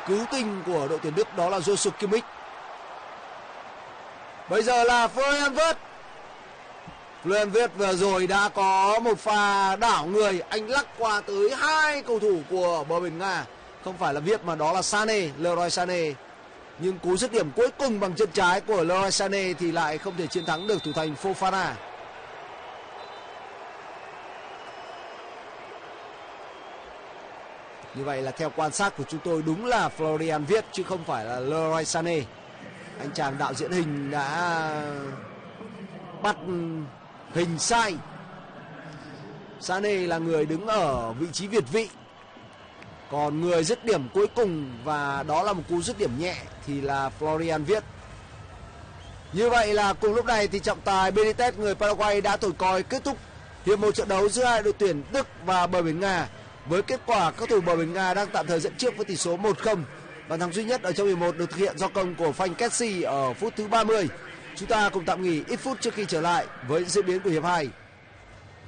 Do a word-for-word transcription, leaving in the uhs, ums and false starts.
cứu tinh của đội tuyển Đức, đó là Joshua Kimmich. Bây giờ là Florian Wirtz. Florian Wirtz vừa rồi đã có một pha đảo người, anh lắc qua tới hai cầu thủ của bờ biển Nga. Không phải là Wirtz mà đó là Sané, Leroy Sané. Nhưng cú dứt điểm cuối cùng bằng chân trái của Leroy Sané thì lại không thể chiến thắng được thủ thành Fofana. Như vậy là theo quan sát của chúng tôi, đúng là Florian Wirtz chứ không phải là Leroy Sané. Anh chàng đạo diễn hình đã bắt hình sai. Sané là người đứng ở vị trí việt vị, còn người dứt điểm cuối cùng và đó là một cú dứt điểm nhẹ thì là Florian Wirtz. Như vậy là cùng lúc này thì trọng tài Benitez người Paraguay đã thổi còi kết thúc hiệp một trận đấu giữa hai đội tuyển Đức và bờ biển Nga. Với kết quả các thủ bờ biển Nga đang tạm thời dẫn trước với tỷ số một không. Bàn thắng duy nhất ở trong hiệp một được thực hiện do công của Frank Kessie ở phút thứ ba mươi. Chúng ta cùng tạm nghỉ ít phút trước khi trở lại với diễn biến của hiệp hai.